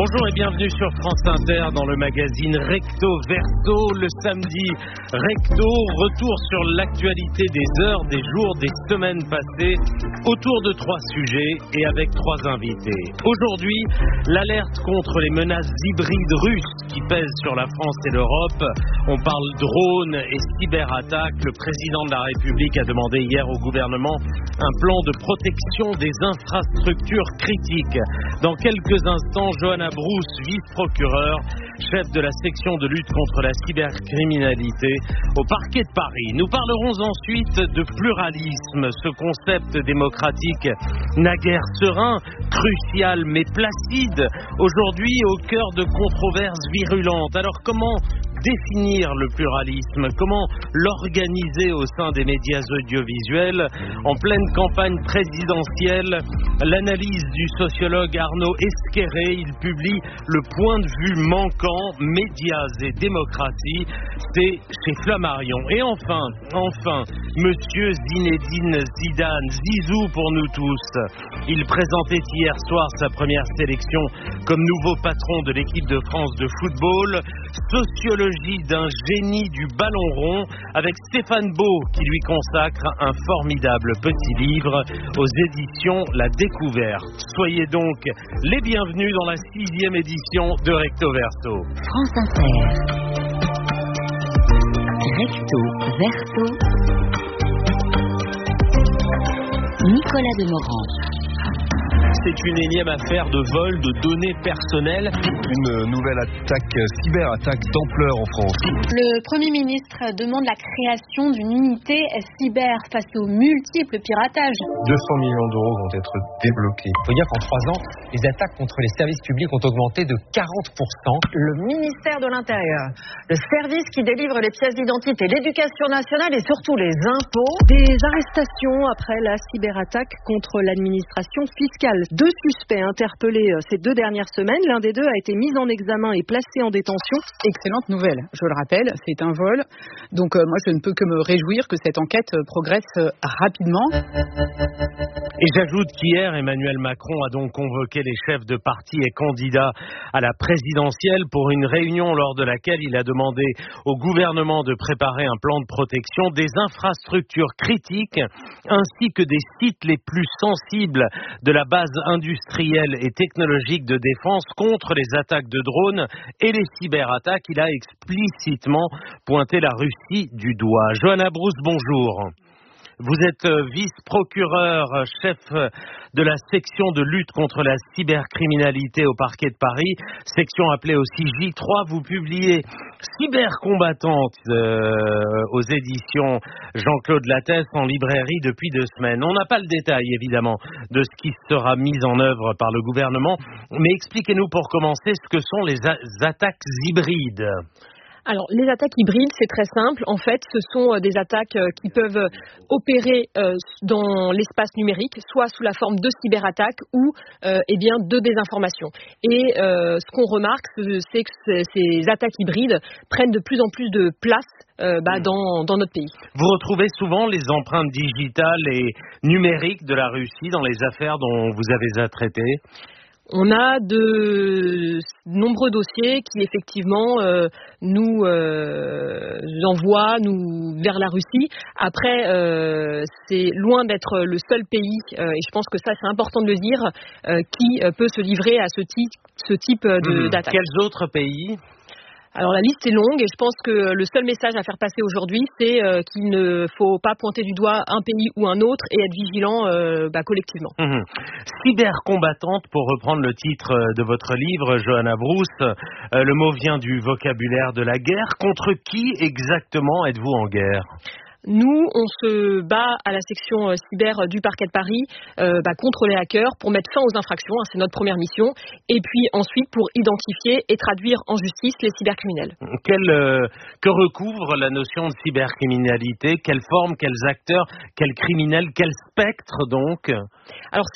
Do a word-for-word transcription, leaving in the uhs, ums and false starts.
Bonjour et bienvenue sur France Inter dans le magazine Recto Verso. Le samedi, Recto, retour sur l'actualité des heures, des jours, des semaines passées, autour de trois sujets et avec trois invités. Aujourd'hui, l'alerte contre les menaces hybrides russes qui pèsent sur la France et l'Europe. On parle drones et cyberattaques. Le président de la République a demandé hier au gouvernement un plan de protection des infrastructures critiques. Dans quelques instants, Johanna Brousse, vice-procureure, chef de la section de lutte contre la cybercriminalité au parquet de Paris. Nous parlerons ensuite de pluralisme, ce concept démocratique naguère serein, crucial mais placide, aujourd'hui au cœur de controverses virulentes. Alors comment définir le pluralisme? Comment l'organiser au sein des médias audiovisuels? En pleine campagne présidentielle, l'analyse du sociologue Arnaud Esquerré, il publie Le point de vue manquant, médias et démocratie, c'est chez Flammarion. Et enfin, enfin, Monsieur Zinedine Zidane, Zizou pour nous tous. Il présentait hier soir sa première sélection comme nouveau patron de l'équipe de France de football. Sociologie d'un génie du ballon rond avec Stéphane Beau qui lui consacre un formidable petit livre aux éditions La Découverte. Soyez donc les bienvenus dans la sixième édition de Recto Verso. France Inter. Recto Verso. Nicolas Demorand. C'est une énième affaire de vol de données personnelles. Une nouvelle attaque, cyberattaque d'ampleur en France. Le Premier ministre demande la création d'une unité cyber face aux multiples piratages. deux cents millions d'euros vont être débloqués. Il faut dire qu'en trois ans, les attaques contre les services publics ont augmenté de quarante pour cent. Le ministère de l'Intérieur, le service qui délivre les pièces d'identité, l'éducation nationale et surtout les impôts. Des arrestations après la cyberattaque contre l'administration fiscale. Deux suspects interpellés ces deux dernières semaines. L'un des deux a été mis en examen et placé en détention. Excellente nouvelle, je le rappelle, c'est un vol. Donc euh, moi je ne peux que me réjouir que cette enquête progresse euh, rapidement. Et j'ajoute qu'hier, Emmanuel Macron a donc convoqué les chefs de parti et candidats à la présidentielle pour une réunion lors de laquelle il a demandé au gouvernement de préparer un plan de protection des infrastructures critiques ainsi que des sites les plus sensibles de la base industrielle et technologique de défense contre les attaques de drones et les cyberattaques. Il a explicitement pointé la Russie du doigt. Johanna Brousse, bonjour. Vous êtes vice-procureur, chef de la section de lutte contre la cybercriminalité au parquet de Paris, section appelée aussi J trois. Vous publiez Cybercombattante euh, aux éditions Jean-Claude Lattès en librairie depuis deux semaines. On n'a pas le détail, évidemment, de ce qui sera mis en œuvre par le gouvernement, mais expliquez-nous pour commencer ce que sont les a- attaques hybrides. Alors, les attaques hybrides, c'est très simple. En fait, ce sont des attaques qui peuvent opérer dans l'espace numérique, soit sous la forme de cyberattaques ou euh, eh bien, de désinformation. Et euh, ce qu'on remarque, c'est que ces attaques hybrides prennent de plus en plus de place euh, bah, dans, dans notre pays. Vous retrouvez souvent les empreintes digitales et numériques de la Russie dans les affaires dont vous avez à traiter ? On a de nombreux dossiers qui effectivement euh, nous euh, envoient nous, vers la Russie. Après, euh, c'est loin d'être le seul pays, euh, et je pense que ça c'est important de le dire, euh, qui euh, peut se livrer à ce type, ce type de, mmh. d'attaque. Quels autres pays ? Alors la liste est longue et je pense que le seul message à faire passer aujourd'hui, c'est euh, qu'il ne faut pas pointer du doigt un pays ou un autre et être vigilant euh, bah, collectivement. Mmh. Cybercombattante, pour reprendre le titre de votre livre, Johanna Brousse, euh, le mot vient du vocabulaire de la guerre. Contre qui exactement êtes-vous en guerre ? Nous, on se bat à la section cyber du parquet de Paris euh, bah, contre les hackers pour mettre fin aux infractions, hein, c'est notre première mission, et puis ensuite pour identifier et traduire en justice les cybercriminels. Quelle, euh, que recouvre la notion de cybercriminalité ? Quelle forme, quels acteurs, quels criminels, quel spectre donc ? Alors